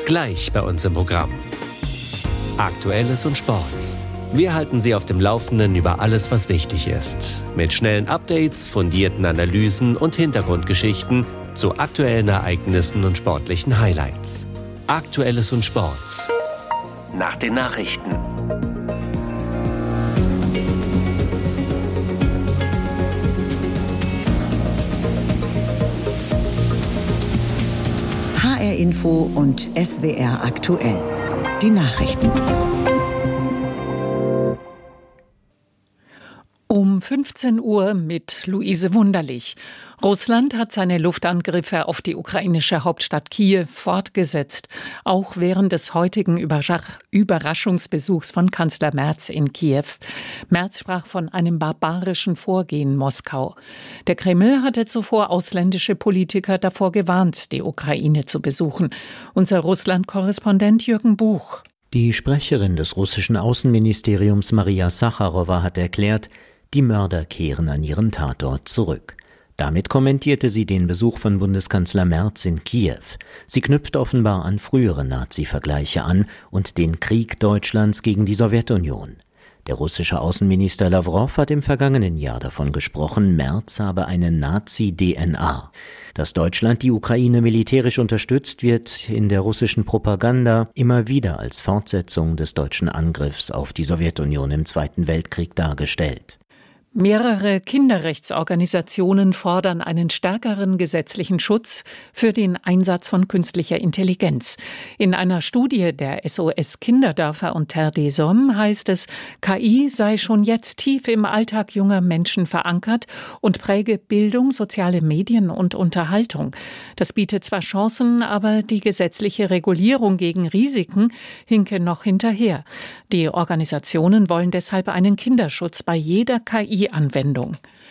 Gleich bei uns im Programm. Aktuelles und Sports. Wir halten Sie auf dem Laufenden über alles, was wichtig ist. Mit schnellen Updates, fundierten Analysen und Hintergrundgeschichten zu aktuellen Ereignissen und sportlichen Highlights. Aktuelles und Sports. Nach den Nachrichten. HR Info und SWR aktuell. Die Nachrichten. Um 15 Uhr mit Luise Wunderlich. Russland hat seine Luftangriffe auf die ukrainische Hauptstadt Kiew fortgesetzt, auch während des heutigen Überraschungsbesuchs von Kanzler Merz in Kiew. Merz sprach von einem barbarischen Vorgehen Moskau. Der Kreml hatte zuvor ausländische Politiker davor gewarnt, die Ukraine zu besuchen. Unser Russland-Korrespondent Jürgen Buch. Die Sprecherin des russischen Außenministeriums Maria Sacharowa hat erklärt, die Mörder kehren an ihren Tatort zurück. Damit kommentierte sie den Besuch von Bundeskanzler Merz in Kiew. Sie knüpft offenbar an frühere Nazi-Vergleiche an und den Krieg Deutschlands gegen die Sowjetunion. Der russische Außenminister Lawrow hat im vergangenen Jahr davon gesprochen, Merz habe eine Nazi-DNA. Dass Deutschland die Ukraine militärisch unterstützt, wird in der russischen Propaganda immer wieder als Fortsetzung des deutschen Angriffs auf die Sowjetunion im Zweiten Weltkrieg dargestellt. Mehrere Kinderrechtsorganisationen fordern einen stärkeren gesetzlichen Schutz für den Einsatz von künstlicher Intelligenz. In einer Studie der SOS Kinderdörfer und Terre des Hommes heißt es, KI sei schon jetzt tief im Alltag junger Menschen verankert und präge Bildung, soziale Medien und Unterhaltung. Das bietet zwar Chancen, aber die gesetzliche Regulierung gegen Risiken hinke noch hinterher. Die Organisationen wollen deshalb einen Kinderschutz bei jeder KI-Anwendung.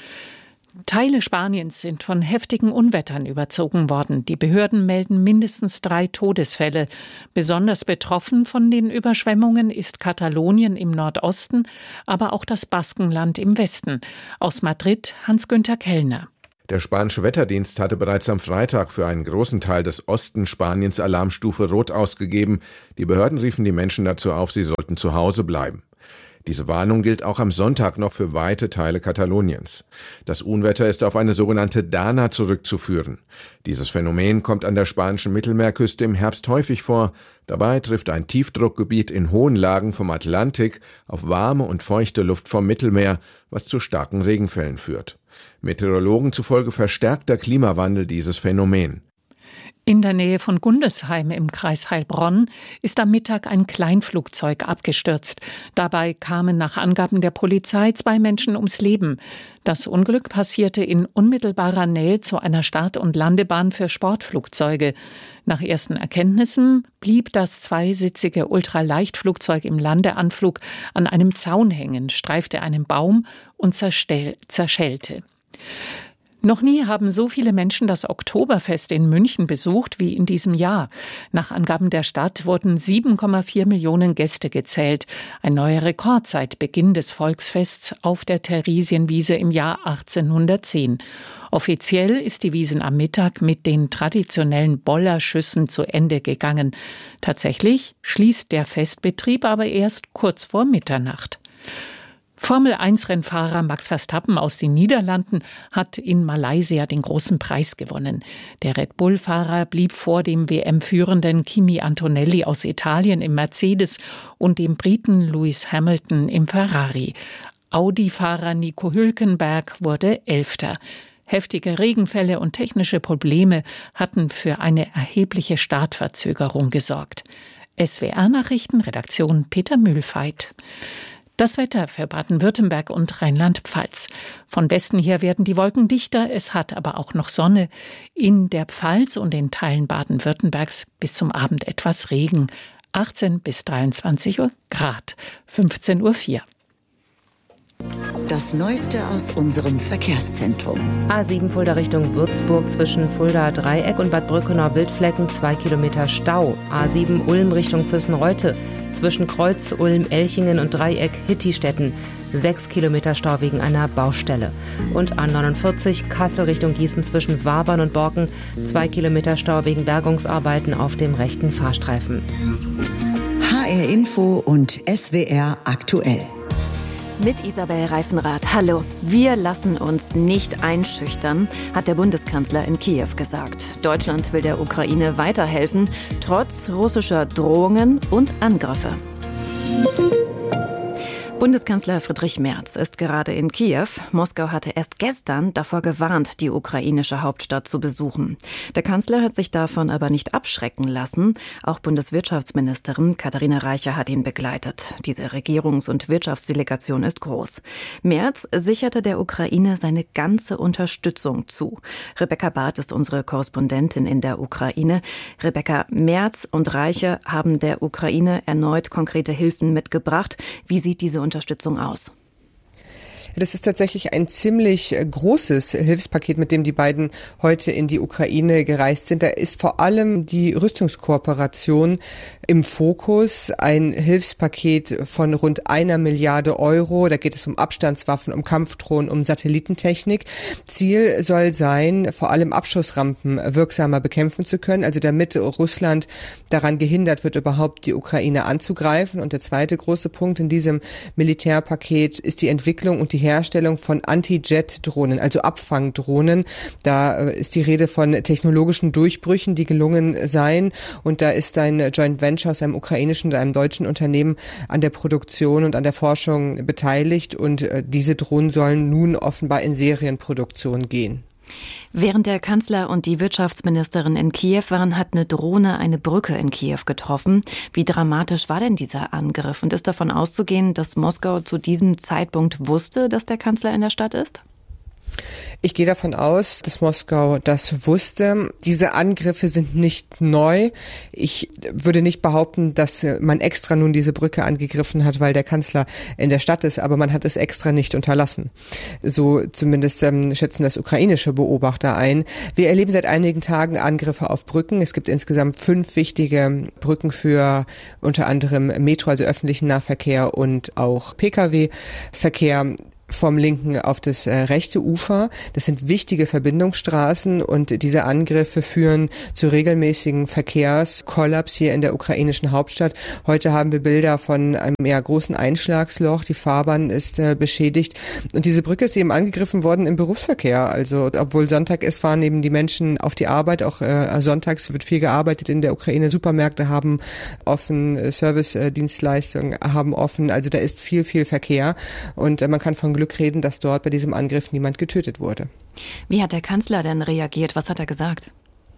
Teile Spaniens sind von heftigen Unwettern überzogen worden. Die Behörden melden mindestens 3 Todesfälle. Besonders betroffen von den Überschwemmungen ist Katalonien im Nordosten, aber auch das Baskenland im Westen. Aus Madrid Hans-Günther Kellner. Der spanische Wetterdienst hatte bereits am Freitag für einen großen Teil des Osten Spaniens Alarmstufe Rot ausgegeben. Die Behörden riefen die Menschen dazu auf, sie sollten zu Hause bleiben. Diese Warnung gilt auch am Sonntag noch für weite Teile Kataloniens. Das Unwetter ist auf eine sogenannte Dana zurückzuführen. Dieses Phänomen kommt an der spanischen Mittelmeerküste im Herbst häufig vor. Dabei trifft ein Tiefdruckgebiet in hohen Lagen vom Atlantik auf warme und feuchte Luft vom Mittelmeer, was zu starken Regenfällen führt. Meteorologen zufolge verstärkt der Klimawandel dieses Phänomen. In der Nähe von Gundelsheim im Kreis Heilbronn ist am Mittag ein Kleinflugzeug abgestürzt. Dabei kamen nach Angaben der Polizei 2 Menschen ums Leben. Das Unglück passierte in unmittelbarer Nähe zu einer Start- und Landebahn für Sportflugzeuge. Nach ersten Erkenntnissen blieb das 2-sitzige Ultraleichtflugzeug im Landeanflug an einem Zaun hängen, streifte einen Baum und zerschellte. Noch nie haben so viele Menschen das Oktoberfest in München besucht wie in diesem Jahr. Nach Angaben der Stadt wurden 7,4 Millionen Gäste gezählt. Ein neuer Rekord seit Beginn des Volksfests auf der Theresienwiese im Jahr 1810. Offiziell ist die Wiesn am Mittag mit den traditionellen Bollerschüssen zu Ende gegangen. Tatsächlich schließt der Festbetrieb aber erst kurz vor Mitternacht. Formel-1-Rennfahrer Max Verstappen aus den Niederlanden hat in Malaysia den großen Preis gewonnen. Der Red Bull-Fahrer blieb vor dem WM-Führenden Kimi Antonelli aus Italien im Mercedes und dem Briten Lewis Hamilton im Ferrari. Audi-Fahrer Nico Hülkenberg wurde 11. Heftige Regenfälle und technische Probleme hatten für eine erhebliche Startverzögerung gesorgt. SWR-Nachrichten, Redaktion Peter Mühlfeit. Das Wetter für Baden-Württemberg und Rheinland-Pfalz. Von Westen her werden die Wolken dichter, es hat aber auch noch Sonne. In der Pfalz und in Teilen Baden-Württembergs bis zum Abend etwas Regen. 18 bis 23 Grad, 15:04 Uhr. Das Neueste aus unserem Verkehrszentrum. A7 Fulda Richtung Würzburg zwischen Fulda Dreieck und Bad Brückenau-Wildflecken 2 Kilometer Stau. A7 Ulm Richtung Füssen-Reute zwischen Kreuz, Ulm, Elchingen und Dreieck Hittistetten 6 Kilometer Stau wegen einer Baustelle. Und A49 Kassel Richtung Gießen zwischen Wabern und Borken 2 Kilometer Stau wegen Bergungsarbeiten auf dem rechten Fahrstreifen. HR Info und SWR aktuell. Mit Isabel Reifenrath. Hallo. Wir lassen uns nicht einschüchtern, hat der Bundeskanzler in Kiew gesagt. Deutschland will der Ukraine weiterhelfen, trotz russischer Drohungen und Angriffe. Bundeskanzler Friedrich Merz ist gerade in Kiew. Moskau hatte erst gestern davor gewarnt, die ukrainische Hauptstadt zu besuchen. Der Kanzler hat sich davon aber nicht abschrecken lassen. Auch Bundeswirtschaftsministerin Katharina Reiche hat ihn begleitet. Diese Regierungs- und Wirtschaftsdelegation ist groß. Merz sicherte der Ukraine seine ganze Unterstützung zu. Rebecca Barth ist unsere Korrespondentin in der Ukraine. Rebecca, Merz und Reiche haben der Ukraine erneut konkrete Hilfen mitgebracht. Wie sieht diese Unterstützung aus? Das ist tatsächlich ein ziemlich großes Hilfspaket, mit dem die beiden heute in die Ukraine gereist sind. Da ist vor allem die Rüstungskooperation im Fokus. Ein Hilfspaket von rund 1 Milliarde Euro. Da geht es um Abstandswaffen, um Kampfdrohnen, um Satellitentechnik. Ziel soll sein, vor allem Abschussrampen wirksamer bekämpfen zu können. Also damit Russland daran gehindert wird, überhaupt die Ukraine anzugreifen. Und der zweite große Punkt in diesem Militärpaket ist die Entwicklung und die Herstellung von Anti-Jet-Drohnen, also Abfangdrohnen. Da ist die Rede von technologischen Durchbrüchen, die gelungen seien. Und da ist ein Joint Venture aus einem ukrainischen und einem deutschen Unternehmen an der Produktion und an der Forschung beteiligt. Und diese Drohnen sollen nun offenbar in Serienproduktion gehen. Während der Kanzler und die Wirtschaftsministerin in Kiew waren, hat eine Drohne eine Brücke in Kiew getroffen. Wie dramatisch war denn dieser Angriff? Und ist davon auszugehen, dass Moskau zu diesem Zeitpunkt wusste, dass der Kanzler in der Stadt ist? Ich gehe davon aus, dass Moskau das wusste. Diese Angriffe sind nicht neu. Ich würde nicht behaupten, dass man extra nun diese Brücke angegriffen hat, weil der Kanzler in der Stadt ist, aber man hat es extra nicht unterlassen. So zumindest schätzen das ukrainische Beobachter ein. Wir erleben seit einigen Tagen Angriffe auf Brücken. Es gibt insgesamt 5 wichtige Brücken für unter anderem Metro, also öffentlichen Nahverkehr und auch Pkw-Verkehr. Vom linken auf das rechte Ufer. Das sind wichtige Verbindungsstraßen und diese Angriffe führen zu regelmäßigen Verkehrskollaps hier in der ukrainischen Hauptstadt. Heute haben wir Bilder von einem großen Einschlagsloch. Die Fahrbahn ist beschädigt und diese Brücke ist eben angegriffen worden im Berufsverkehr. Also obwohl Sonntag ist, fahren eben die Menschen auf die Arbeit. Auch sonntags wird viel gearbeitet in der Ukraine. Supermärkte haben offen, Service-Dienstleistungen haben offen. Also da ist viel Verkehr und man kann von Glück reden, dass dort bei diesem Angriff niemand getötet wurde. Wie hat der Kanzler denn reagiert? Was hat er gesagt?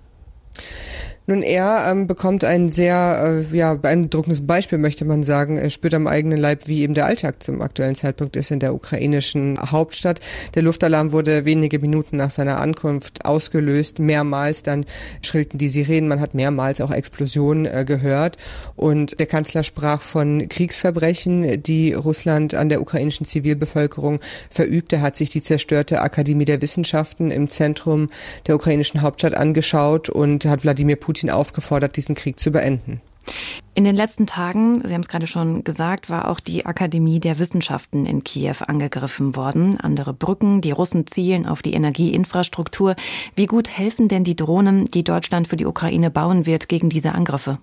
Nun, er bekommt ein sehr beeindruckendes Beispiel, möchte man sagen. Er spürt am eigenen Leib, wie eben der Alltag zum aktuellen Zeitpunkt ist in der ukrainischen Hauptstadt. Der Luftalarm wurde wenige Minuten nach seiner Ankunft ausgelöst. Mehrmals dann schrillten die Sirenen. Man hat mehrmals auch Explosionen gehört. Und der Kanzler sprach von Kriegsverbrechen, die Russland an der ukrainischen Zivilbevölkerung verübt. Er hat sich die zerstörte Akademie der Wissenschaften im Zentrum der ukrainischen Hauptstadt angeschaut und hat Wladimir Putin aufgefordert, diesen Krieg zu beenden. In den letzten Tagen, Sie haben es gerade schon gesagt, war auch die Akademie der Wissenschaften in Kiew angegriffen worden. Andere Brücken, die Russen zielen auf die Energieinfrastruktur. Wie gut helfen denn die Drohnen, die Deutschland für die Ukraine bauen wird, gegen diese Angriffe?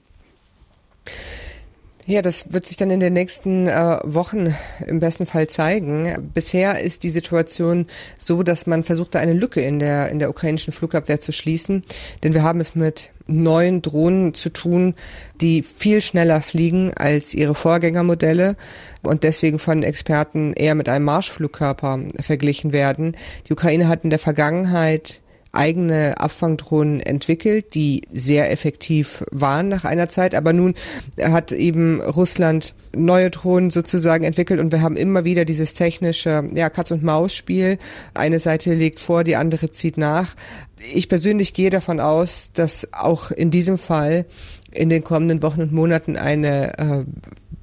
Ja, das wird sich dann in den nächsten Wochen im besten Fall zeigen. Bisher ist die Situation so, dass man versucht, da eine Lücke in der ukrainischen Flugabwehr zu schließen. Denn wir haben es mit neuen Drohnen zu tun, die viel schneller fliegen als ihre Vorgängermodelle und deswegen von Experten eher mit einem Marschflugkörper verglichen werden. Die Ukraine hat in der Vergangenheit eigene Abfangdrohnen entwickelt, die sehr effektiv waren nach einer Zeit. Aber nun hat eben Russland neue Drohnen sozusagen entwickelt und wir haben immer wieder dieses technische Katz-und-Maus-Spiel. Eine Seite legt vor, die andere zieht nach. Ich persönlich gehe davon aus, dass auch in diesem Fall in den kommenden Wochen und Monaten eine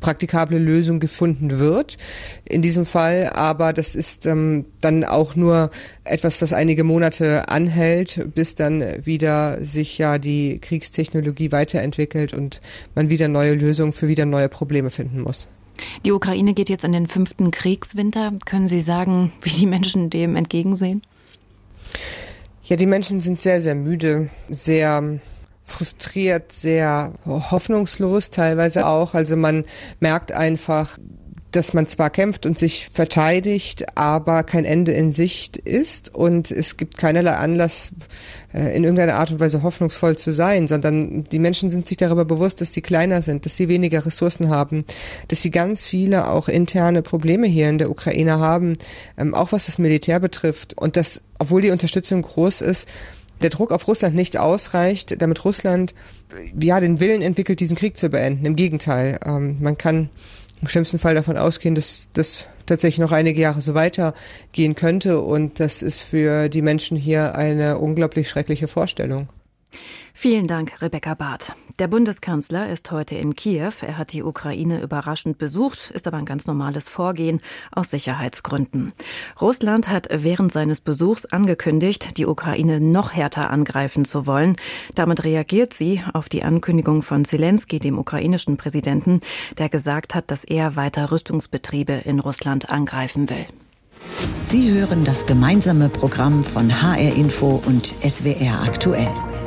praktikable Lösung gefunden wird in diesem Fall. Aber das ist dann auch nur etwas, was einige Monate anhält, bis dann wieder sich ja die Kriegstechnologie weiterentwickelt und man wieder neue Lösungen für wieder neue Probleme finden muss. Die Ukraine geht jetzt in den 5. Kriegswinter. Können Sie sagen, wie die Menschen dem entgegensehen? Ja, die Menschen sind sehr, sehr müde, sehr frustriert, sehr hoffnungslos teilweise auch. Also man merkt einfach, dass man zwar kämpft und sich verteidigt, aber kein Ende in Sicht ist und es gibt keinerlei Anlass, in irgendeiner Art und Weise hoffnungsvoll zu sein, sondern die Menschen sind sich darüber bewusst, dass sie kleiner sind, dass sie weniger Ressourcen haben, dass sie ganz viele auch interne Probleme hier in der Ukraine haben, auch was das Militär betrifft und dass, obwohl die Unterstützung groß ist, der Druck auf Russland nicht ausreicht, damit Russland ja den Willen entwickelt, diesen Krieg zu beenden. Im Gegenteil, man kann im schlimmsten Fall davon ausgehen, dass das tatsächlich noch einige Jahre so weitergehen könnte und das ist für die Menschen hier eine unglaublich schreckliche Vorstellung. Vielen Dank, Rebecca Barth. Der Bundeskanzler ist heute in Kiew. Er hat die Ukraine überraschend besucht, ist aber ein ganz normales Vorgehen aus Sicherheitsgründen. Russland hat während seines Besuchs angekündigt, die Ukraine noch härter angreifen zu wollen. Damit reagiert sie auf die Ankündigung von Zelensky, dem ukrainischen Präsidenten, der gesagt hat, dass er weiter Rüstungsbetriebe in Russland angreifen will. Sie hören das gemeinsame Programm von HR Info und SWR Aktuell.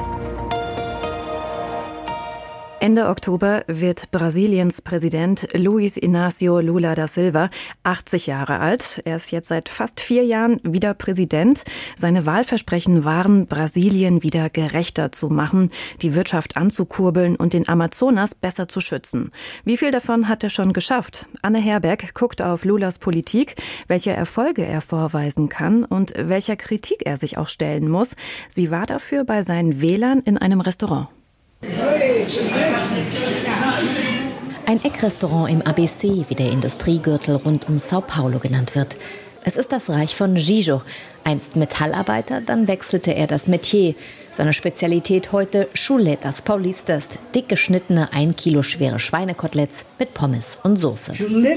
Ende Oktober wird Brasiliens Präsident Luiz Inácio Lula da Silva 80 Jahre alt. Er ist jetzt seit fast 4 Jahren wieder Präsident. Seine Wahlversprechen waren, Brasilien wieder gerechter zu machen, die Wirtschaft anzukurbeln und den Amazonas besser zu schützen. Wie viel davon hat er schon geschafft? Anne Herberg guckt auf Lulas Politik, welche Erfolge er vorweisen kann und welcher Kritik er sich auch stellen muss. Sie war dafür bei seinen Wählern in einem Restaurant. Ein Eckrestaurant im ABC, wie der Industriegürtel rund um Sao Paulo genannt wird. Es ist das Reich von Gijo. Einst Metallarbeiter, dann wechselte er das Metier. Seine Spezialität heute Chuletas Paulistas, dick geschnittene 1 Kilo schwere Schweinekoteletts mit Pommes und Soße.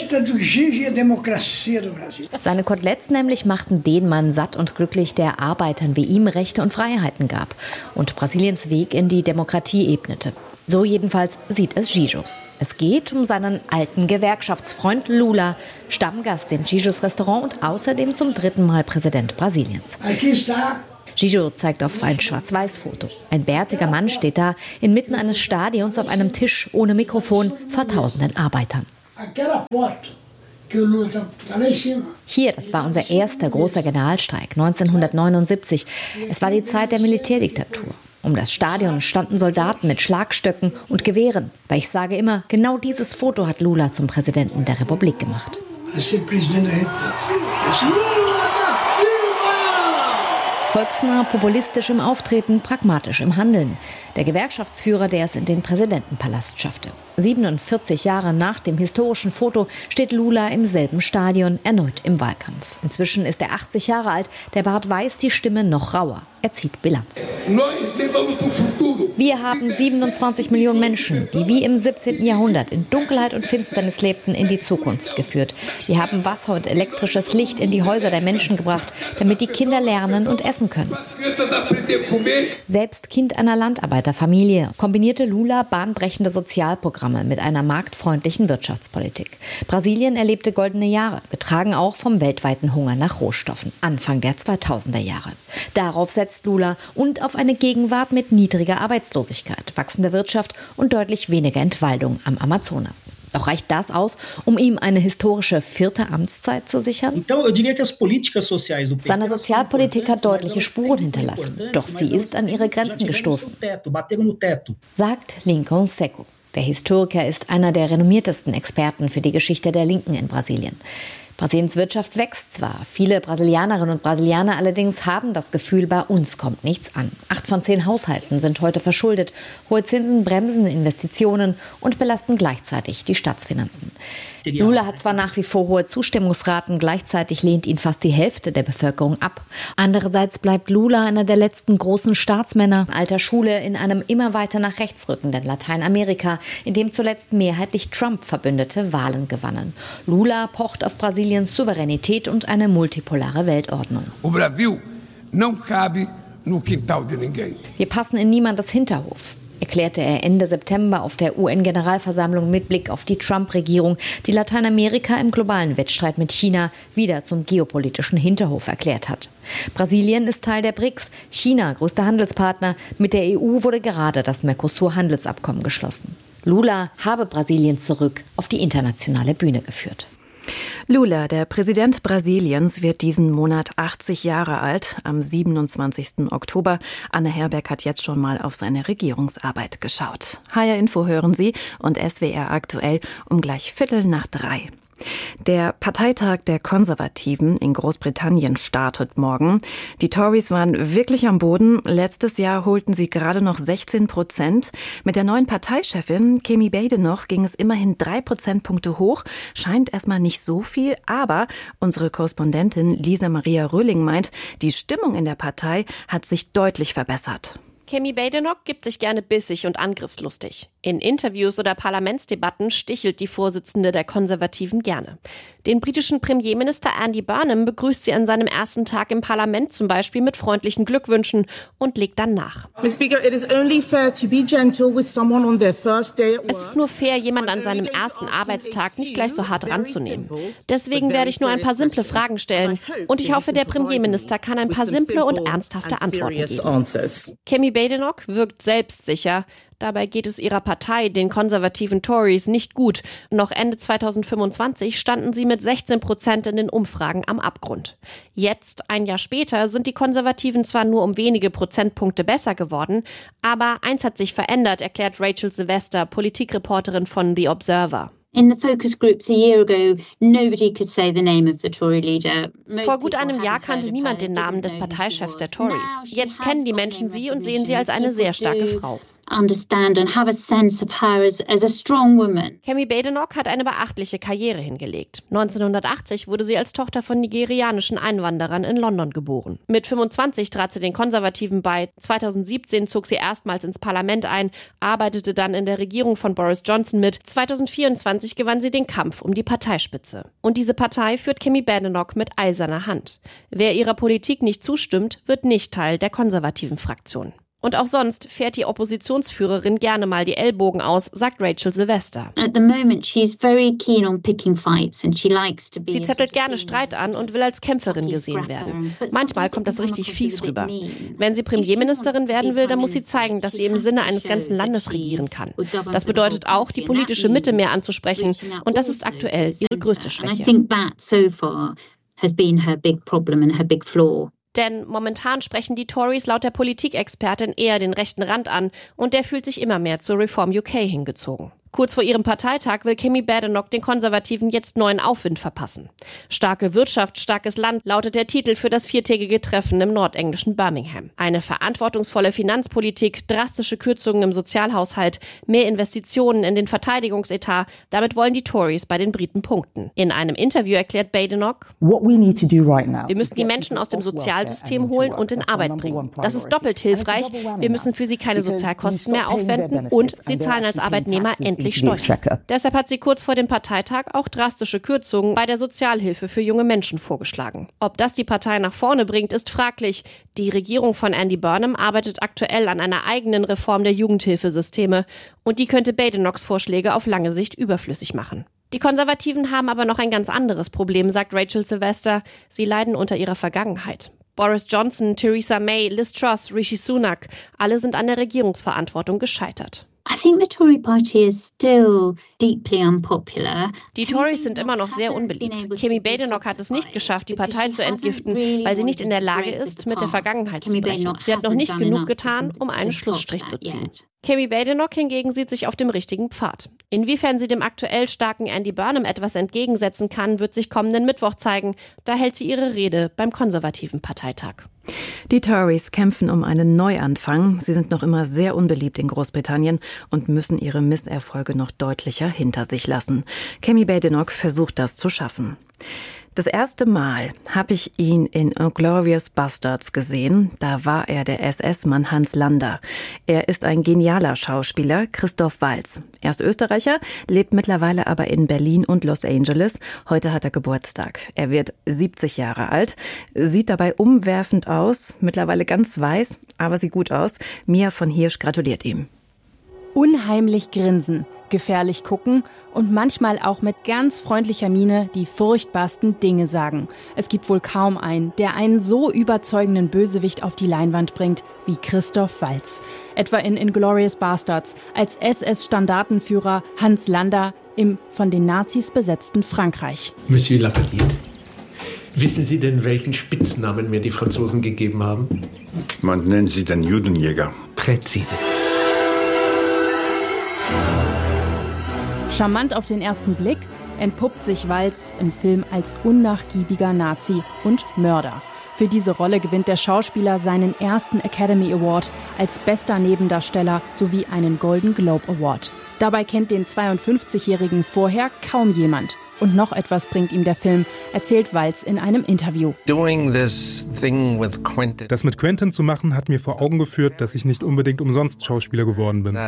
Seine Koteletts nämlich machten den Mann satt und glücklich, der Arbeitern wie ihm Rechte und Freiheiten gab und Brasiliens Weg in die Demokratie ebnete. So jedenfalls sieht es Gijo. Es geht um seinen alten Gewerkschaftsfreund Lula, Stammgast in Gijos Restaurant und außerdem zum 3. Mal Präsident Brasiliens. Gijo zeigt auf ein Schwarz-Weiß-Foto. Ein bärtiger Mann steht da, inmitten eines Stadions auf einem Tisch ohne Mikrofon vor tausenden Arbeitern. Hier, das war unser erster großer Generalstreik, 1979. Es war die Zeit der Militärdiktatur. Um das Stadion standen Soldaten mit Schlagstöcken und Gewehren. Weil ich sage immer, genau dieses Foto hat Lula zum Präsidenten der Republik gemacht. Volksnah, populistisch im Auftreten, pragmatisch im Handeln. Der Gewerkschaftsführer, der es in den Präsidentenpalast schaffte. 47 Jahre nach dem historischen Foto steht Lula im selben Stadion, erneut im Wahlkampf. Inzwischen ist er 80 Jahre alt, der Bart weiß, die Stimme noch rauer. Er zieht Bilanz. Wir haben 27 Millionen Menschen, die wie im 17. Jahrhundert in Dunkelheit und Finsternis lebten, in die Zukunft geführt. Wir haben Wasser und elektrisches Licht in die Häuser der Menschen gebracht, damit die Kinder lernen und essen können. Selbst Kind einer Landarbeiterfamilie kombinierte Lula bahnbrechende Sozialprogramme mit einer marktfreundlichen Wirtschaftspolitik. Brasilien erlebte goldene Jahre, getragen auch vom weltweiten Hunger nach Rohstoffen, Anfang der 2000er Jahre. Darauf setzt Lula und auf eine Gegenwart mit niedriger Arbeitslosigkeit, wachsender Wirtschaft und deutlich weniger Entwaldung am Amazonas. Doch reicht das aus, um ihm eine historische 4. Amtszeit zu sichern? Seine Sozialpolitik hat deutliche Spuren hinterlassen, doch sie ist an ihre Grenzen gestoßen, sagt Lincoln Seco. Der Historiker ist einer der renommiertesten Experten für die Geschichte der Linken in Brasilien. Brasiliens Wirtschaft wächst zwar. Viele Brasilianerinnen und Brasilianer allerdings haben das Gefühl, bei uns kommt nichts an. 8 von 10 Haushalten sind heute verschuldet. Hohe Zinsen bremsen Investitionen und belasten gleichzeitig die Staatsfinanzen. Lula hat zwar nach wie vor hohe Zustimmungsraten, gleichzeitig lehnt ihn fast die Hälfte der Bevölkerung ab. Andererseits bleibt Lula einer der letzten großen Staatsmänner alter Schule in einem immer weiter nach rechts rückenden Lateinamerika, in dem zuletzt mehrheitlich Trump-Verbündete Wahlen gewannen. Lula pocht auf Brasiliens Souveränität und eine multipolare Weltordnung. Wir passen in niemandes Hinterhof, erklärte er Ende September auf der UN-Generalversammlung mit Blick auf die Trump-Regierung, die Lateinamerika im globalen Wettstreit mit China wieder zum geopolitischen Hinterhof erklärt hat. Brasilien ist Teil der BRICS, China größter Handelspartner. Mit der EU wurde gerade das Mercosur-Handelsabkommen geschlossen. Lula habe Brasilien zurück auf die internationale Bühne geführt. Lula, der Präsident Brasiliens, wird diesen Monat 80 Jahre alt, am 27. Oktober. Anne Herberg hat jetzt schon mal auf seine Regierungsarbeit geschaut. HR Info hören Sie und SWR aktuell um gleich 2:15. Der Parteitag der Konservativen in Großbritannien startet morgen. Die Tories waren wirklich am Boden. Letztes Jahr holten sie gerade noch 16%. Mit der neuen Parteichefin Kemi Badenoch ging es immerhin 3 Prozentpunkte hoch. Scheint erstmal nicht so viel, aber unsere Korrespondentin Lisa Maria Röhling meint, die Stimmung in der Partei hat sich deutlich verbessert. Kemi Badenoch gibt sich gerne bissig und angriffslustig. In Interviews oder Parlamentsdebatten stichelt die Vorsitzende der Konservativen gerne. Den britischen Premierminister Andy Burnham begrüßt sie an seinem ersten Tag im Parlament zum Beispiel mit freundlichen Glückwünschen und legt dann nach. Es ist nur fair, jemand an seinem ersten Arbeitstag nicht gleich so hart ranzunehmen. Deswegen werde ich nur ein paar simple Fragen stellen und ich hoffe, der Premierminister kann ein paar simple und ernsthafte Antworten geben. Kemi Badenoch wirkt selbstsicher. Dabei geht es ihrer Partei, den konservativen Tories, nicht gut. Noch Ende 2025 standen sie mit 16% in den Umfragen am Abgrund. Jetzt, ein Jahr später, sind die Konservativen zwar nur um wenige Prozentpunkte besser geworden, aber eins hat sich verändert, erklärt Rachel Sylvester, Politikreporterin von The Observer. In the focus groups a year ago, nobody could say the name of the Tory leader. Vor gut einem Jahr kannte niemand den Namen des Parteichefs der Tories. Jetzt kennen die Menschen sie und sehen sie als eine sehr starke Frau. Understand and have a sense of her as a strong woman. Kemi Badenoch hat eine beachtliche Karriere hingelegt. 1980 wurde sie als Tochter von nigerianischen Einwanderern in London geboren. Mit 25 trat sie den Konservativen bei. 2017 zog sie erstmals ins Parlament ein, arbeitete dann in der Regierung von Boris Johnson mit. 2024 gewann sie den Kampf um die Parteispitze. Und diese Partei führt Kemi Badenoch mit eiserner Hand. Wer ihrer Politik nicht zustimmt, wird nicht Teil der konservativen Fraktion. Und auch sonst fährt die Oppositionsführerin gerne mal die Ellbogen aus, sagt Rachel Sylvester. Sie zettelt gerne Streit an und will als Kämpferin gesehen werden. Manchmal kommt das richtig fies rüber. Wenn sie Premierministerin werden will, dann muss sie zeigen, dass sie im Sinne eines ganzen Landes regieren kann. Das bedeutet auch, die politische Mitte mehr anzusprechen. Und das ist aktuell ihre größte Schwäche. Denn momentan sprechen die Tories laut der Politikexpertin eher den rechten Rand an und der fühlt sich immer mehr zur Reform UK hingezogen. Kurz vor ihrem Parteitag will Kemi Badenoch den Konservativen jetzt neuen Aufwind verpassen. Starke Wirtschaft, starkes Land lautet der Titel für das 4-tägige Treffen im nordenglischen Birmingham. Eine verantwortungsvolle Finanzpolitik, drastische Kürzungen im Sozialhaushalt, mehr Investitionen in den Verteidigungsetat, damit wollen die Tories bei den Briten punkten. In einem Interview erklärt Badenoch, wir müssen die Menschen aus dem Sozialsystem holen und in Arbeit bringen. Das ist doppelt hilfreich. Wir müssen für sie keine Sozialkosten mehr aufwenden und sie zahlen als Arbeitnehmer endlich Steuern. Deshalb hat sie kurz vor dem Parteitag auch drastische Kürzungen bei der Sozialhilfe für junge Menschen vorgeschlagen. Ob das die Partei nach vorne bringt, ist fraglich. Die Regierung von Andy Burnham arbeitet aktuell an einer eigenen Reform der Jugendhilfesysteme und die könnte Badenochs Vorschläge auf lange Sicht überflüssig machen. Die Konservativen haben aber noch ein ganz anderes Problem, sagt Rachel Sylvester. Sie leiden unter ihrer Vergangenheit. Boris Johnson, Theresa May, Liz Truss, Rishi Sunak, alle sind an der Regierungsverantwortung gescheitert. Die Tories sind immer noch sehr unbeliebt. Kemi Badenoch hat es nicht geschafft, die Partei zu entgiften, weil sie nicht in der Lage ist, mit der Vergangenheit zu brechen. Sie hat noch nicht genug getan, um einen Schlussstrich zu ziehen. Kemi Badenoch hingegen sieht sich auf dem richtigen Pfad. Inwiefern sie dem aktuell starken Andy Burnham etwas entgegensetzen kann, wird sich kommenden Mittwoch zeigen. Da hält sie ihre Rede beim konservativen Parteitag. Die Tories kämpfen um einen Neuanfang. Sie sind noch immer sehr unbeliebt in Großbritannien und müssen ihre Misserfolge noch deutlicher hinter sich lassen. Kemi Badenoch versucht das zu schaffen. Das erste Mal habe ich ihn in Inglourious Basterds gesehen. Da war er der SS-Mann Hans Landa. Er ist ein genialer Schauspieler, Christoph Waltz. Er ist Österreicher, lebt mittlerweile aber in Berlin und Los Angeles. Heute hat er Geburtstag. Er wird 70 Jahre alt, sieht dabei umwerfend aus, mittlerweile ganz weiß, aber sieht gut aus. Mia von Hirsch gratuliert ihm. Unheimlich grinsen, gefährlich gucken und manchmal auch mit ganz freundlicher Miene die furchtbarsten Dinge sagen. Es gibt wohl kaum einen, der einen so überzeugenden Bösewicht auf die Leinwand bringt wie Christoph Waltz. Etwa in Inglourious Basterds als SS-Standartenführer Hans Landa im von den Nazis besetzten Frankreich. Monsieur Lapallier, wissen Sie denn, welchen Spitznamen mir die Franzosen gegeben haben? Man nennt sie den Judenjäger. Präzise. Charmant auf den ersten Blick entpuppt sich Waltz im Film als unnachgiebiger Nazi und Mörder. Für diese Rolle gewinnt der Schauspieler seinen ersten Academy Award als bester Nebendarsteller sowie einen Golden Globe Award. Dabei kennt den 52-Jährigen vorher kaum jemand. Und noch etwas bringt ihm der Film, erzählt Waltz in einem Interview. Das mit Quentin zu machen, hat mir vor Augen geführt, dass ich nicht unbedingt umsonst Schauspieler geworden bin.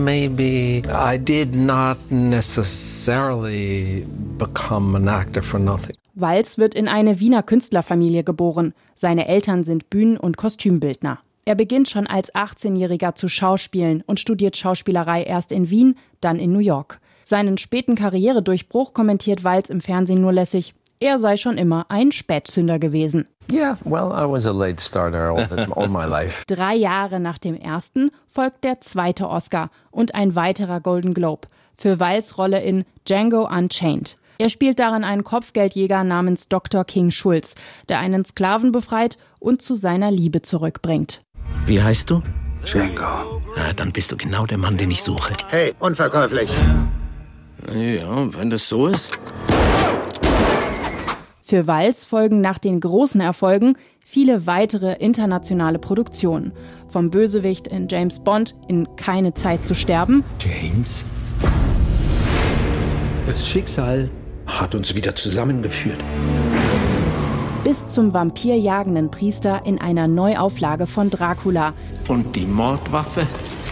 Waltz wird in eine Wiener Künstlerfamilie geboren. Seine Eltern sind Bühnen- und Kostümbildner. Er beginnt schon als 18-Jähriger zu schauspielen und studiert Schauspielerei erst in Wien, dann in New York. Seinen späten Karrieredurchbruch kommentiert Waltz im Fernsehen nur lässig. Er sei schon immer ein Spätzünder gewesen. Yeah, well, I was a late starter all my life. 3 Jahre nach dem ersten folgt der zweite Oscar und ein weiterer Golden Globe für Waltz' Rolle in Django Unchained. Er spielt darin einen Kopfgeldjäger namens Dr. King Schulz, der einen Sklaven befreit und zu seiner Liebe zurückbringt. Wie heißt du? Django. Ja, dann bist du genau der Mann, den ich suche. Hey, unverkäuflich. Ja, wenn das so ist. Für Waltz folgen nach den großen Erfolgen viele weitere internationale Produktionen. Vom Bösewicht in James Bond in Keine Zeit zu sterben. James? Das Schicksal hat uns wieder zusammengeführt. Bis zum vampirjagenden Priester in einer Neuauflage von Dracula. Und die Mordwaffe?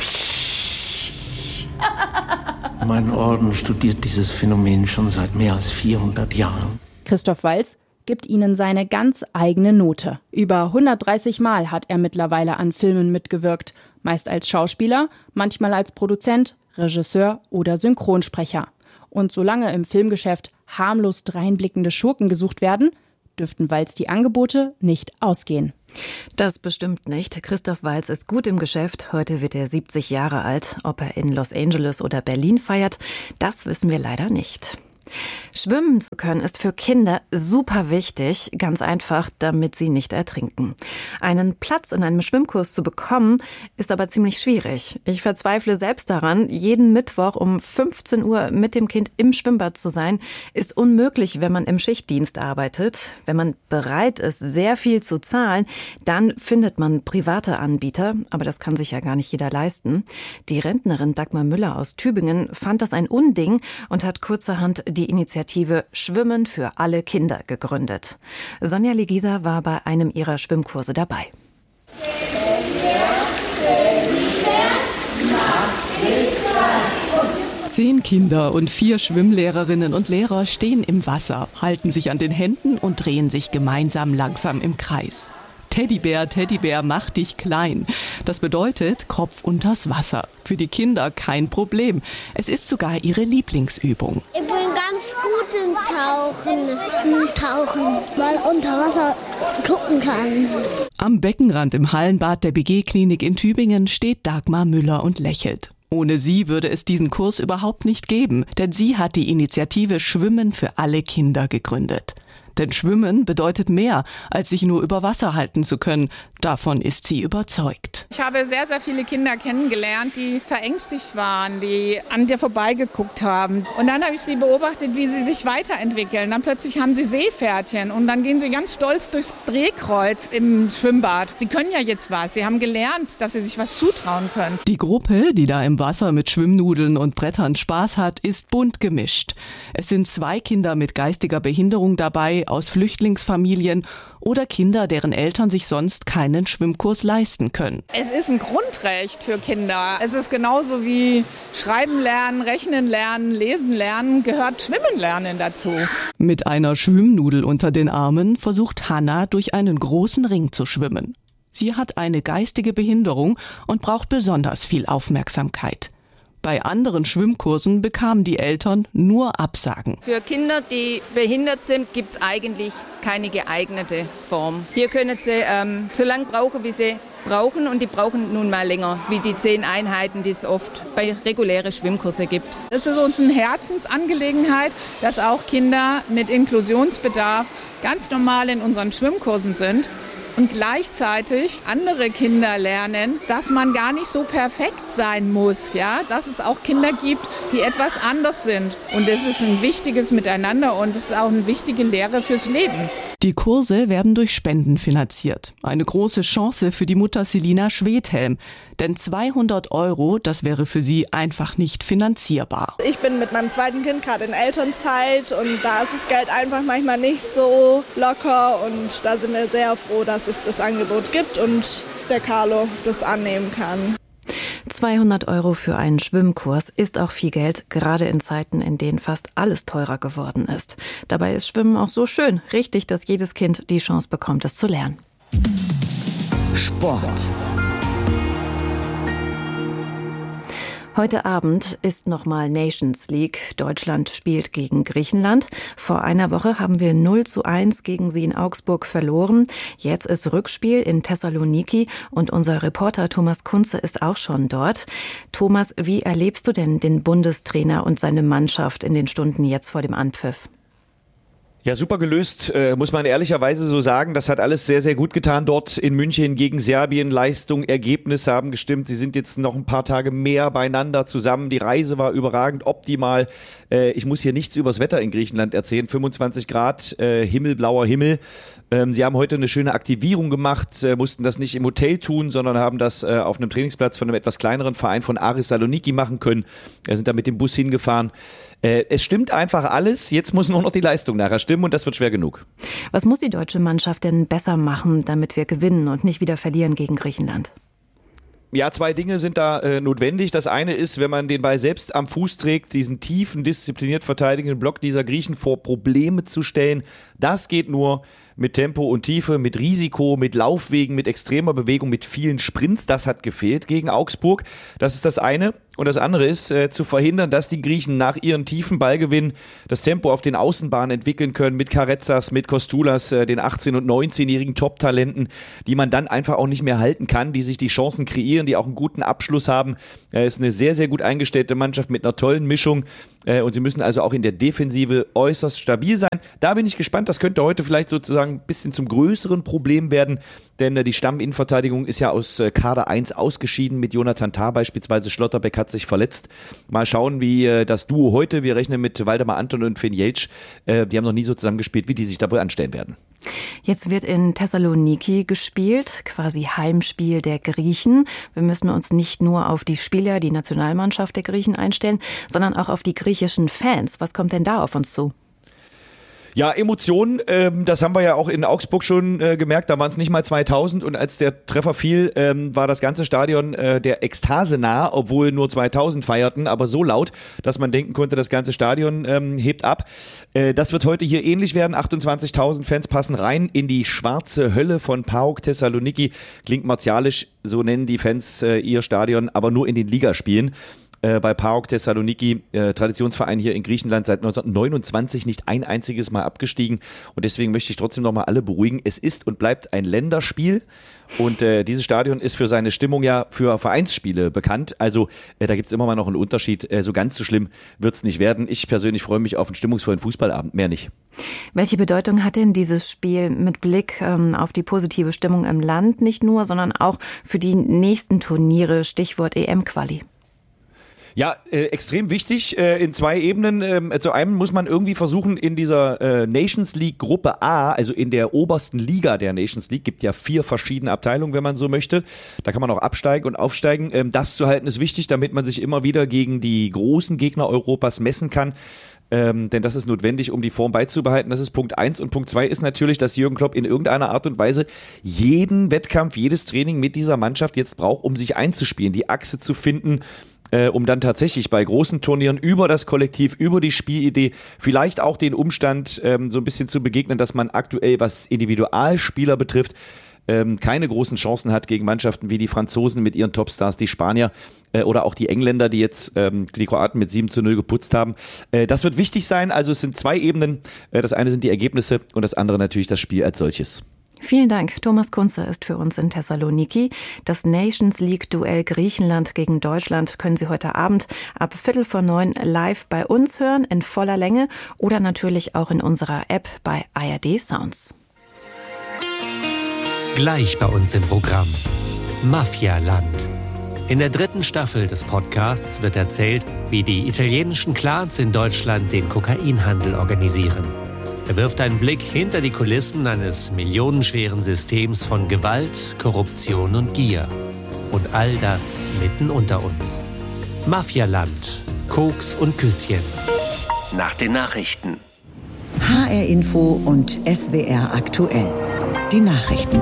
Mein Orden studiert dieses Phänomen schon seit mehr als 400 Jahren. Christoph Waltz gibt ihnen seine ganz eigene Note. Über 130 Mal hat er mittlerweile an Filmen mitgewirkt. Meist als Schauspieler, manchmal als Produzent, Regisseur oder Synchronsprecher. Und solange im Filmgeschäft harmlos dreinblickende Schurken gesucht werden, dürften Waltz die Angebote nicht ausgehen. Das bestimmt nicht. Christoph Waltz ist gut im Geschäft. Heute wird er 70 Jahre alt. Ob er in Los Angeles oder Berlin feiert, das wissen wir leider nicht. Schwimmen zu können ist für Kinder super wichtig, ganz einfach, damit sie nicht ertrinken. Einen Platz in einem Schwimmkurs zu bekommen, ist aber ziemlich schwierig. Ich verzweifle selbst daran, jeden Mittwoch um 15 Uhr mit dem Kind im Schwimmbad zu sein, ist unmöglich, wenn man im Schichtdienst arbeitet. Wenn man bereit ist, sehr viel zu zahlen, dann findet man private Anbieter, aber das kann sich ja gar nicht jeder leisten. Die Rentnerin Dagmar Müller aus Tübingen fand das ein Unding und hat kurzerhand die Initiative Schwimmen für alle Kinder gegründet. Sonja Legisa war bei einem ihrer Schwimmkurse dabei. 10 Kinder und 4 Schwimmlehrerinnen und Lehrer stehen im Wasser, halten sich an den Händen und drehen sich gemeinsam langsam im Kreis. Teddybär, Teddybär, mach dich klein. Das bedeutet Kopf unters Wasser. Für die Kinder kein Problem. Es ist sogar ihre Lieblingsübung. Ich bin ganz gut im Tauchen, weil unter Wasser gucken kann. Am Beckenrand im Hallenbad der BG-Klinik in Tübingen steht Dagmar Müller und lächelt. Ohne sie würde es diesen Kurs überhaupt nicht geben, denn sie hat die Initiative Schwimmen für alle Kinder gegründet. Denn Schwimmen bedeutet mehr, als sich nur über Wasser halten zu können. Davon ist sie überzeugt. Ich habe sehr, sehr viele Kinder kennengelernt, die verängstigt waren, die an dir vorbeigeguckt haben. Und dann habe ich sie beobachtet, wie sie sich weiterentwickeln. Dann plötzlich haben sie Seepferdchen und dann gehen sie ganz stolz durchs Drehkreuz im Schwimmbad. Sie können ja jetzt was. Sie haben gelernt, dass sie sich was zutrauen können. Die Gruppe, die da im Wasser mit Schwimmnudeln und Brettern Spaß hat, ist bunt gemischt. Es sind 2 Kinder mit geistiger Behinderung dabei, aus Flüchtlingsfamilien oder Kinder, deren Eltern sich sonst keinen Schwimmkurs leisten können. Es ist ein Grundrecht für Kinder. Es ist genauso wie Schreiben lernen, Rechnen lernen, Lesen lernen, gehört Schwimmen lernen dazu. Mit einer Schwimmnudel unter den Armen versucht Hannah, durch einen großen Ring zu schwimmen. Sie hat eine geistige Behinderung und braucht besonders viel Aufmerksamkeit. Bei anderen Schwimmkursen bekamen die Eltern nur Absagen. Für Kinder, die behindert sind, gibt es eigentlich keine geeignete Form. Hier können sie so lange brauchen, wie sie brauchen, und die brauchen nun mal länger, wie die 10 Einheiten, die es oft bei regulären Schwimmkursen gibt. Es ist uns eine Herzensangelegenheit, dass auch Kinder mit Inklusionsbedarf ganz normal in unseren Schwimmkursen sind. Und gleichzeitig andere Kinder lernen, dass man gar nicht so perfekt sein muss, ja, dass es auch Kinder gibt, die etwas anders sind. Und das ist ein wichtiges Miteinander und es ist auch eine wichtige Lehre fürs Leben. Die Kurse werden durch Spenden finanziert. Eine große Chance für die Mutter Selina Schwedhelm. Denn 200 €, das wäre für sie einfach nicht finanzierbar. Ich bin mit meinem zweiten Kind gerade in Elternzeit und da ist das Geld einfach manchmal nicht so locker. Und da sind wir sehr froh, dass es das Angebot gibt und der Carlo das annehmen kann. 200 € für einen Schwimmkurs ist auch viel Geld, gerade in Zeiten, in denen fast alles teurer geworden ist. Dabei ist Schwimmen auch so schön. Richtig, dass jedes Kind die Chance bekommt, es zu lernen. Sport. Heute Abend ist nochmal Nations League. Deutschland spielt gegen Griechenland. Vor einer Woche haben wir 0:1 gegen sie in Augsburg verloren. Jetzt ist Rückspiel in Thessaloniki und unser Reporter Thomas Kunze ist auch schon dort. Thomas, wie erlebst du denn den Bundestrainer und seine Mannschaft in den Stunden jetzt vor dem Anpfiff? Ja, super gelöst, muss man ehrlicherweise so sagen. Das hat alles sehr, sehr gut getan dort in München gegen Serbien. Leistung, Ergebnisse haben gestimmt. Sie sind jetzt noch ein paar Tage mehr beieinander zusammen. Die Reise war überragend, optimal. Ich muss hier nichts übers Wetter in Griechenland erzählen. 25 Grad, himmelblauer Himmel. Sie haben heute eine schöne Aktivierung gemacht, mussten das nicht im Hotel tun, sondern haben das auf einem Trainingsplatz von einem etwas kleineren Verein von Aris Saloniki machen können. Sind da mit dem Bus hingefahren. Es stimmt einfach alles. Jetzt muss nur noch die Leistung nachher stimmen und das wird schwer genug. Was muss die deutsche Mannschaft denn besser machen, damit wir gewinnen und nicht wieder verlieren gegen Griechenland? Ja, 2 Dinge sind da notwendig. Das eine ist, wenn man den Ball selbst am Fuß trägt, diesen tiefen, diszipliniert verteidigenden Block dieser Griechen vor Probleme zu stellen. Das geht nur mit Tempo und Tiefe, mit Risiko, mit Laufwegen, mit extremer Bewegung, mit vielen Sprints. Das hat gefehlt gegen Augsburg. Das ist das eine. Und das andere ist, zu verhindern, dass die Griechen nach ihren tiefen Ballgewinnen das Tempo auf den Außenbahnen entwickeln können, mit Karetsas, mit Kostulas, den 18- und 19-jährigen Top-Talenten, die man dann einfach auch nicht mehr halten kann, die sich die Chancen kreieren, die auch einen guten Abschluss haben. Ist eine sehr, sehr gut eingestellte Mannschaft mit einer tollen Mischung. Und sie müssen also auch in der Defensive äußerst stabil sein. Da bin ich gespannt. Das könnte heute vielleicht sozusagen ein bisschen zum größeren Problem werden, denn die Stamminnenverteidigung ist ja aus Kader 1 ausgeschieden mit Jonathan Tah beispielsweise. Schlotterbeck hat sich verletzt. Mal schauen, wie das Duo heute, wir rechnen mit Waldemar Anton und Finn Jeltsch, die haben noch nie so zusammengespielt, wie die sich da wohl anstellen werden. Jetzt wird in Thessaloniki gespielt, quasi Heimspiel der Griechen. Wir müssen uns nicht nur auf die Spieler, die Nationalmannschaft der Griechen einstellen, sondern auch auf die griechischen Fans. Was kommt denn da auf uns zu? Ja, Emotionen, das haben wir ja auch in Augsburg schon gemerkt, da waren es nicht mal 2000 und als der Treffer fiel, war das ganze Stadion der Ekstase nah, obwohl nur 2000 feierten, aber so laut, dass man denken konnte, das ganze Stadion hebt ab. Das wird heute hier ähnlich werden, 28.000 Fans passen rein in die schwarze Hölle von PAOK Thessaloniki, klingt martialisch, so nennen die Fans ihr Stadion, aber nur in den Ligaspielen. bei PAOK Thessaloniki, Traditionsverein hier in Griechenland, seit 1929 nicht ein einziges Mal abgestiegen. Und deswegen möchte ich trotzdem nochmal alle beruhigen. Es ist und bleibt ein Länderspiel. Und dieses Stadion ist für seine Stimmung ja für Vereinsspiele bekannt. Also da gibt es immer mal noch einen Unterschied. So ganz so schlimm wird es nicht werden. Ich persönlich freue mich auf einen stimmungsvollen Fußballabend, mehr nicht. Welche Bedeutung hat denn dieses Spiel mit Blick auf die positive Stimmung im Land nicht nur, sondern auch für die nächsten Turniere, Stichwort EM-Quali? Ja, extrem wichtig in zwei Ebenen. Zu einem muss man irgendwie versuchen, in dieser Nations League Gruppe A, also in der obersten Liga der Nations League, gibt ja 4 verschiedene Abteilungen, wenn man so möchte. Da kann man auch absteigen und aufsteigen. Das zu halten ist wichtig, damit man sich immer wieder gegen die großen Gegner Europas messen kann. Denn das ist notwendig, um die Form beizubehalten. Das ist Punkt 1. Und Punkt 2 ist natürlich, dass Jürgen Klopp in irgendeiner Art und Weise jeden Wettkampf, jedes Training mit dieser Mannschaft jetzt braucht, um sich einzuspielen, die Achse zu finden, um dann tatsächlich bei großen Turnieren über das Kollektiv, über die Spielidee, vielleicht auch den Umstand so ein bisschen zu begegnen, dass man aktuell, was Individualspieler betrifft, keine großen Chancen hat gegen Mannschaften wie die Franzosen mit ihren Topstars, die Spanier oder auch die Engländer, die jetzt die Kroaten mit 7-0 geputzt haben. Das wird wichtig sein. Also es sind 2 Ebenen. Das eine sind die Ergebnisse und das andere natürlich das Spiel als solches. Vielen Dank. Thomas Kunze ist für uns in Thessaloniki. Das Nations League-Duell Griechenland gegen Deutschland können Sie heute Abend ab 8:45 live bei uns hören, in voller Länge oder natürlich auch in unserer App bei ARD Sounds. Gleich bei uns im Programm Mafialand. In der 3. Staffel des Podcasts wird erzählt, wie die italienischen Clans in Deutschland den Kokainhandel organisieren. Er wirft einen Blick hinter die Kulissen eines millionenschweren Systems von Gewalt, Korruption und Gier. Und all das mitten unter uns. Mafialand, Koks und Küsschen. Nach den Nachrichten. HR Info und SWR aktuell. Die Nachrichten.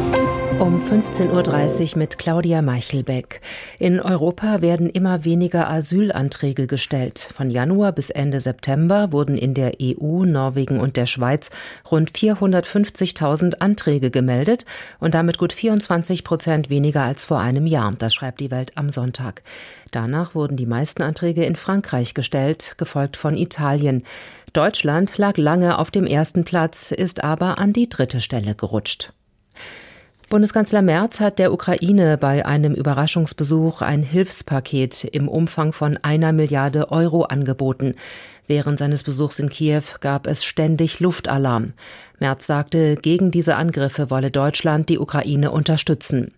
Um 15:30 Uhr mit Claudia Meichelbeck. In Europa werden immer weniger Asylanträge gestellt. Von Januar bis Ende September wurden in der EU, Norwegen und der Schweiz rund 450.000 Anträge gemeldet und damit gut 24% weniger als vor einem Jahr. Das schreibt die Welt am Sonntag. Danach wurden die meisten Anträge in Frankreich gestellt, gefolgt von Italien. Deutschland lag lange auf dem 1. Platz, ist aber an die 3. Stelle gerutscht. Bundeskanzler Merz hat der Ukraine bei einem Überraschungsbesuch ein Hilfspaket im Umfang von 1 Milliarde Euro angeboten. Während seines Besuchs in Kiew gab es ständig Luftalarm. Merz sagte, gegen diese Angriffe wolle Deutschland die Ukraine unterstützen.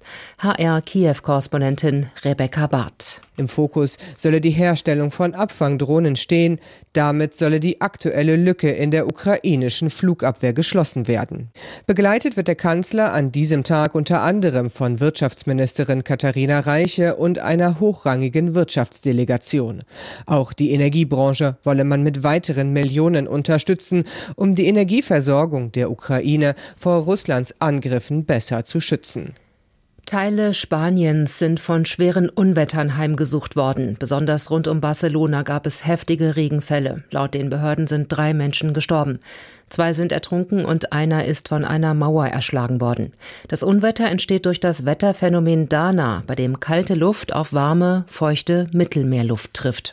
HR-Kiew-Korrespondentin Rebecca Barth. Im Fokus solle die Herstellung von Abfangdrohnen stehen. Damit solle die aktuelle Lücke in der ukrainischen Flugabwehr geschlossen werden. Begleitet wird der Kanzler an diesem Tag unter anderem von Wirtschaftsministerin Katharina Reiche und einer hochrangigen Wirtschaftsdelegation. Auch die Energiebranche wolle man mit weiteren Millionen unterstützen, um die Energieversorgung der Ukraine vor Russlands Angriffen besser zu schützen. Teile Spaniens sind von schweren Unwettern heimgesucht worden. Besonders rund um Barcelona gab es heftige Regenfälle. Laut den Behörden sind 3 Menschen gestorben. 2 sind ertrunken und einer ist von einer Mauer erschlagen worden. Das Unwetter entsteht durch das Wetterphänomen Dana, bei dem kalte Luft auf warme, feuchte Mittelmeerluft trifft.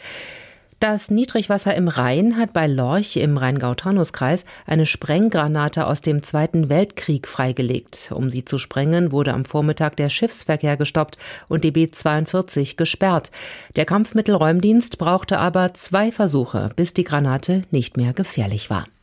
Das Niedrigwasser im Rhein hat bei Lorch im Rheingau-Taunus-Kreis eine Sprenggranate aus dem Zweiten Weltkrieg freigelegt. Um sie zu sprengen, wurde am Vormittag der Schiffsverkehr gestoppt und die B42 gesperrt. Der Kampfmittelräumdienst brauchte aber 2 Versuche, bis die Granate nicht mehr gefährlich war.